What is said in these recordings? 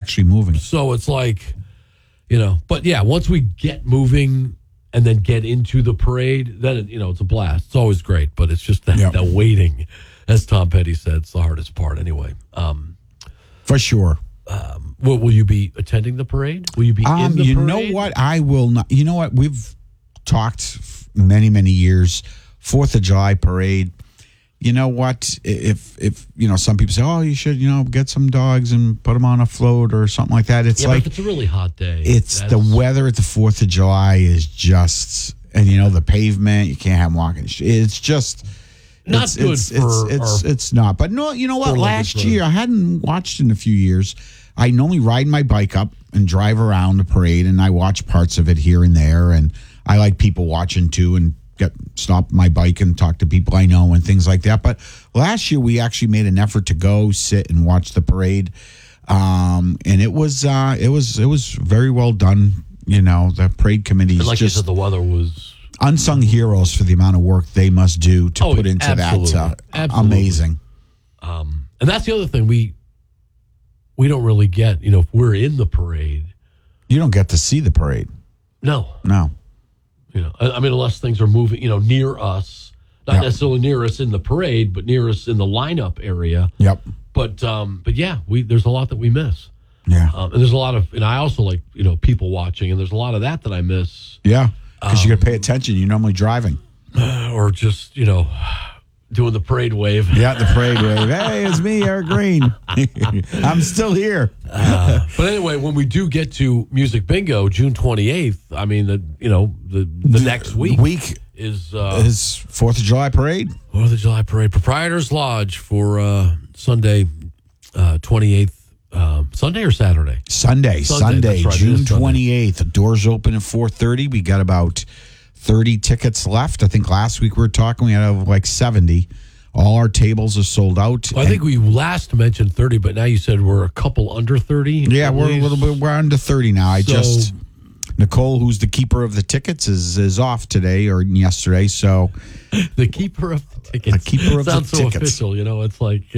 actually moving. So it's like, but yeah, once we get moving and then get into the parade, then, it's a blast. It's always great, but it's just that waiting, as Tom Petty said, it's the hardest part anyway. For sure. Will you be attending the parade? Will you be in the parade? You know what? I will not. You know what? We've talked many, many years. 4th of July parade. You know what? If some people say, oh, you should, get some dogs and put them on a float or something like that. It's like, but if it's a really hot day. It's the weather at the 4th of July is just, and the pavement, you can't have them walking. It's just not good it's not. But no, you know what? Last year, I hadn't watched in a few years. I normally ride my bike up and drive around the parade, and I watch parts of it here and there. And I like people watching too, and stop my bike and talk to people I know and things like that. But last year, we actually made an effort to go sit and watch the parade, and it was very well done. The parade committee is like you said, the weather was unsung heroes for the amount of work they must do to put into that. Amazing. And that's the other thing we don't really get, if we're in the parade. You don't get to see the parade. No. Unless things are moving, near us, not necessarily near us in the parade, but near us in the lineup area. Yep. But yeah, there's a lot that we miss. Yeah. And there's a lot of, and I also like, people watching, and there's a lot of that I miss. Yeah. Because you got to pay attention. You're normally driving. Or just, doing the parade wave. Yeah, the parade wave. Hey, it's me, Eric Green. I'm still here. But anyway, when we do get to Music Bingo, June 28th, the next week is 4th of July parade. 4th of July parade. Proprietors Lodge for Sunday, 28th. Sunday or Saturday? Sunday, right, June 28th. The doors open at 4:30. We got about 30 tickets left. I think last week we were talking, we had like 70. All our tables are sold out. Well, I think we last mentioned 30, but now you said we're a couple under 30. Yeah, we're under 30 now. Nicole, who's the keeper of the tickets, is off today or yesterday. So the keeper of the tickets. The keeper of the tickets. Sounds so official. It's like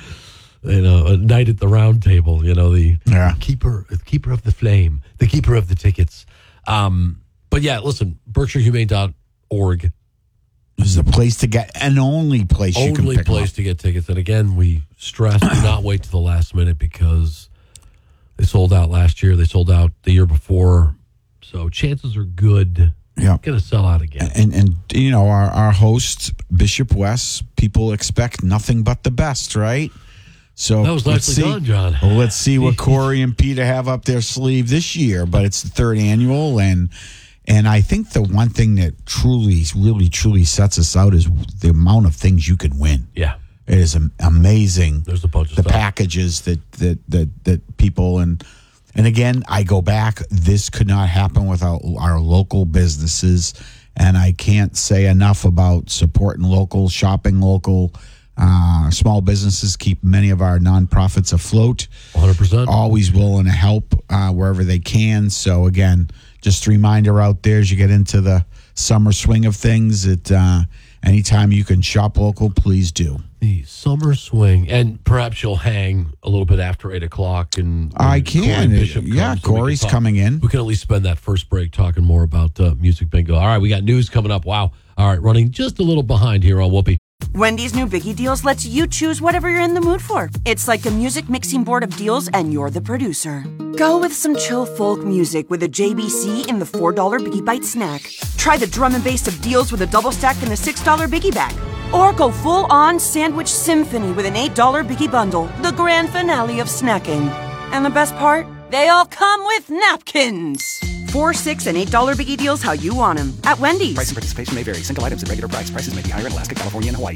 a night at the round table. The keeper of the flame, the keeper of the tickets. But yeah, listen, BerkshireHumane.org is the place to get, and only place you can pick Only place to get tickets. And again, we stress, do not wait to the last minute because they sold out last year. They sold out the year before. So chances are good. Yeah. Going to sell out again. And our host, Bishop West, people expect nothing but the best, right? So that was nicely done, John. Well, let's see what Corey and Peter have up their sleeve this year. But it's the 3rd annual, and I think the one thing that really sets us out is the amount of things you can win. Yeah, it is amazing. There's a bunch of the stuff. Packages that people and again, I go back. This could not happen without our local businesses, and I can't say enough about supporting local, shopping local. Small businesses keep many of our nonprofits afloat. 100%. Always willing to help wherever they can. So again, just a reminder out there as you get into the summer swing of things that anytime you can shop local, please do. The summer swing, and perhaps you'll hang a little bit after 8 o'clock. And I can. Corey's coming in. We can at least spend that first break talking more about Music Bingo. All right, we got news coming up. Wow. All right, running just a little behind here on Whoopi. Wendy's new Biggie Deals lets you choose whatever you're in the mood for. It's like a music mixing board of deals, and you're the producer. Go with some chill folk music with a JBC in the $4 Biggie Bite snack. Try the drum and bass of deals with a double stack in the $6 Biggie bag. Or go full-on sandwich symphony with an $8 Biggie bundle, the grand finale of snacking. And the best part? They all come with napkins. $4, $6, and $8 Biggie Deals how you want them at Wendy's. Price and participation may vary. Single items at regular price. Prices may be higher in Alaska, California, and Hawaii.